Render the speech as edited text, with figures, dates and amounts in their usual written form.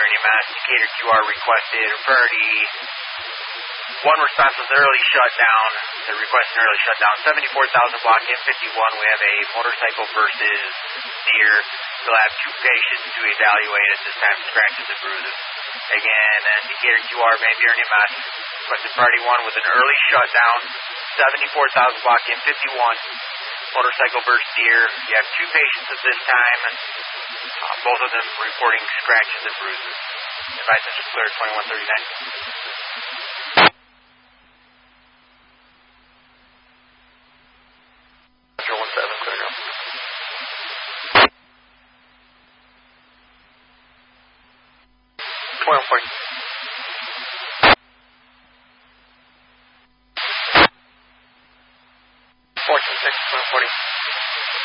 Vernia, Mass. Decatur QR requested priority. One response was early shutdown. They're requesting early shutdown. 74,000 block M51. We have a motorcycle versus deer. We'll have two patients to evaluate at this time, scratches and bruises. Again, Decatur QR, Vernia, Mass. Requested priority 1 with an early shutdown. 74,000 block M51. Motorcycle versus deer. You have two patients at this time. Both of them reporting scratches and bruises. Advice is clear 2139. 017, clear go. 2140.